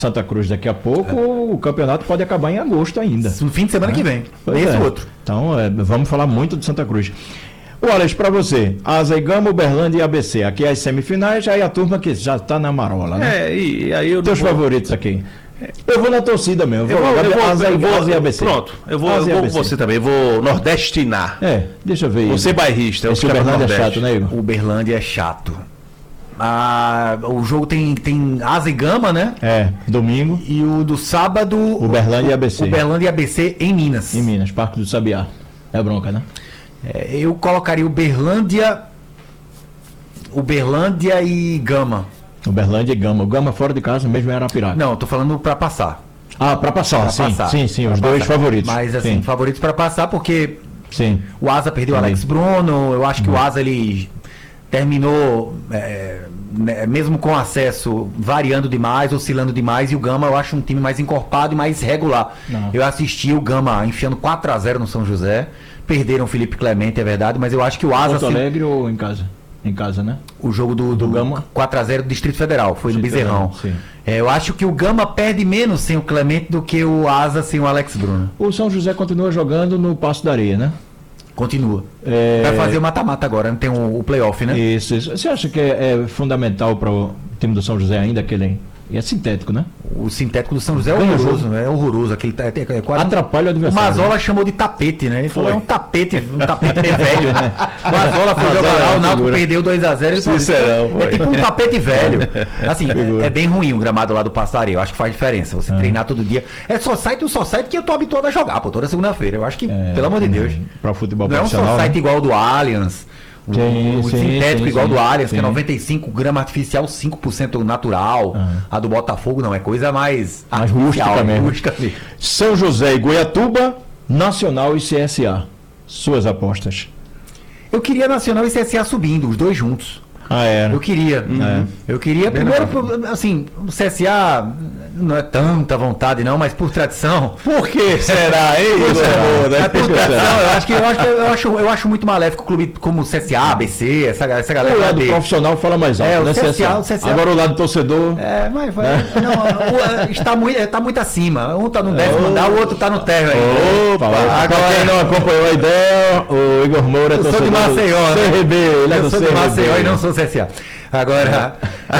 Santa Cruz daqui a pouco, o campeonato pode acabar em agosto ainda. No fim de semana que vem. Esse outro. Então, vamos falar muito de Santa Cruz. Wallace, para você, Asa e Gama, Uberlândia e ABC. Aqui as semifinais, aí a turma que já está na marola, né? E aí eu... Teus favoritos aqui? Eu vou na torcida mesmo. Eu vou Asa e ABC. Pronto, eu vou você também, vou nordestinar. Deixa eu ver. Você bairrista. Esse Uberlândia é chato, né, Igor? Uberlândia é chato. O jogo tem Asa e Gama, né? Domingo. E o do sábado... Uberlândia e ABC. Uberlândia e ABC em Minas. Em Minas, Parque do Sabiá. É bronca, né? Eu colocaria Uberlândia e Gama. Uberlândia e Gama. O Gama fora de casa mesmo era Arapiraca. Não, tô falando para passar. Para passar, sim, os dois favoritos. Mas assim, favoritos para passar porque o Asa perdeu o Alex Bruno, eu acho que o Asa ele terminou mesmo com acesso variando demais, oscilando demais, e o Gama eu acho um time mais encorpado e mais regular. Eu assisti o Gama enfiando 4-0 no São José, perderam o Felipe Clemente, é verdade, mas eu acho que o Asa... Porto Alegre ou em casa? Em casa, né? O jogo do Gama 4-0 do Distrito Federal, foi no Bezerrão. Eu acho que o Gama perde menos sem o Clemente do que o Asa sem o Alex Bruno. O São José continua jogando no Passo da Areia, né? Continua. Vai fazer o mata-mata agora, não tem o playoff, né? Isso. Você acha que é fundamental para o time do São José ainda que ele é sintético, né? O sintético do São José é horroroso, é horroroso. Aquele quase atrapalha o adversário. O Mazola chamou de tapete, né? Ele falou, é um tapete velho, né? O Mazola foi jogar lá, o Náutico perdeu 2-0. É tipo um tapete velho. Assim, é bem ruim o gramado lá do Passo da Areia. Eu acho que faz diferença. Você treinar todo dia. Só sai que eu tô habituado a jogar, toda segunda-feira. Eu acho que, pelo amor de Deus. Para o futebol não profissional. Não é um só site igual o do Allianz. O sintético igual do Allianz, que é 95 grama artificial, 5% natural. A do Botafogo não, é coisa mais rústica mesmo. São José e Goiatuba, Nacional e CSA. Suas apostas? Eu queria Nacional e CSA subindo, os dois juntos. Eu queria. Eu queria, primeiro, assim, o CSA não é tanta vontade não, mas por tradição. Por que será, hein? Por tradição, eu acho muito maléfico o clube como o CSA, ABC, essa galera. O lado profissional fala mais alto, né? O CSA. Agora o lado torcedor. Mas está muito acima. Um tá no 10º andar, o outro tá no térreo aí. Agora quem não acompanhou a ideia, o Igor Moura é torcedor. Eu sou de Maceió, né? Eu sou de Maceió e não sou CSA. Agora,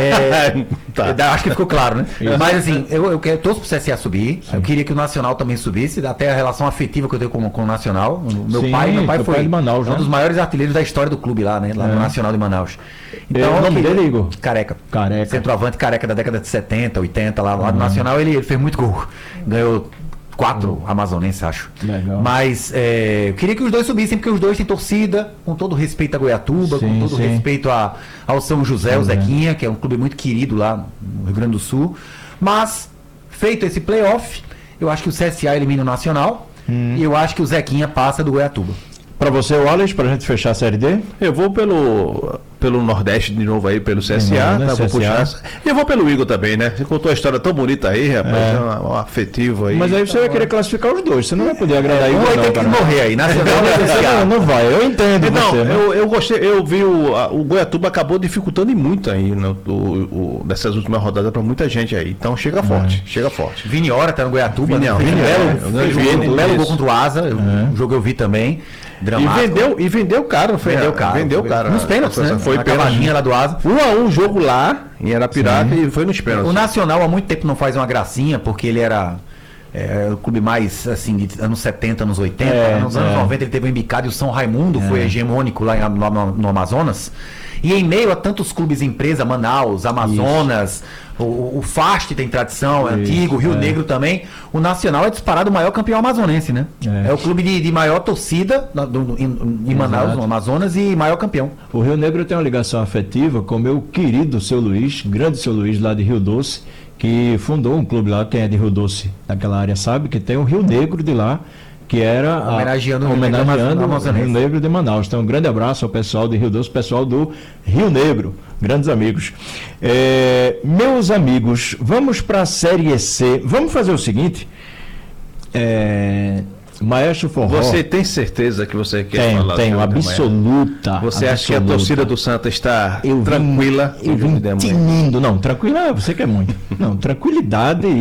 acho que ficou claro, né? Isso. Mas assim, eu torço pro CSA subir. Eu queria que o Nacional também subisse, até a relação afetiva que eu tenho com o Nacional. Meu pai foi Manaus, um dos maiores artilheiros da história do clube lá, né? Lá no Nacional de Manaus. Então, o nome dele, Igor? Careca. Centroavante Careca da década de 70, 80, lá no Nacional, ele fez muito gol. Ganhou 4 amazonenses, acho. Legal. Mas eu queria que os dois subissem, porque os dois têm torcida, com todo respeito a Goiatuba, com todo respeito ao São José, o Zequinha, que é um clube muito querido lá no Rio Grande do Sul. Mas, feito esse playoff, eu acho que o CSA elimina o Nacional e eu acho que o Zequinha passa do Goiatuba. Para você, Wallace, para a gente fechar a Série D? Eu vou pelo Nordeste de novo aí, pelo CSA. Vou puxar. E eu vou pelo Igor também, né? Você contou uma história tão bonita aí, rapaz. Um afetivo aí. Mas aí você vai querer classificar os dois. Você não vai poder agradar Igor, não. Vai ter que morrer aí. Nacional e CSA. Não vai. Eu entendo. Não, você, né? eu gostei. Eu vi o Goiatuba acabou dificultando muito aí dessas últimas rodadas para muita gente aí. Então chega forte. Vini Ora tá no Goiatuba. Vini, belo gol contra o Asa. O jogo eu vi também. E vendeu caro, não foi? Vendeu caro. Nos pênaltis, né? Foi cavadinha lá do Asa. 1-1 jogo lá em Arapiraca e foi nos pênaltis. O Nacional há muito tempo não faz uma gracinha, porque ele era o clube mais, assim, de anos 70, anos 80. Nos anos 90 ele teve o Embicado e o São Raimundo foi hegemônico lá no Amazonas. E em meio a tantos clubes empresa, Manaus, Amazonas, o FAST tem tradição, é antigo, o Rio Negro também. O Nacional é disparado o maior campeão amazonense, né? É o clube de maior torcida em Manaus, no Amazonas, e maior campeão. O Rio Negro tem uma ligação afetiva com o meu querido Seu Luiz, grande Seu Luiz, lá de Rio Doce, que fundou um clube lá, quem é de Rio Doce, naquela área sabe, que tem o Rio Negro de lá, que era homenageando o Rio Negro de Manaus. Então, um grande abraço ao pessoal de Rio Doce, pessoal do Rio Negro, grandes amigos. Meus amigos, vamos para a Série C. Vamos fazer o seguinte, Maestro Forró. Você tem certeza que você quer falar? Tenho, absoluta. Você acha que a torcida do Santa está tranquila? Eu vim tinindo. Não, tranquila, você quer muito. Não, tranquilidade